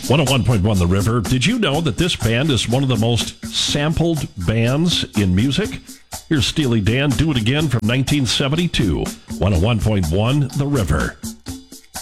101.1 The River. Did you know that this band is one of the most sampled bands in music? Here's Steely Dan, Do It Again from 1972. 101.1 The River.